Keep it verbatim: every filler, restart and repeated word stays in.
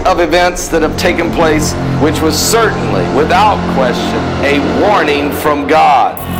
of events that have taken place, which was certainly, without question, a warning from God.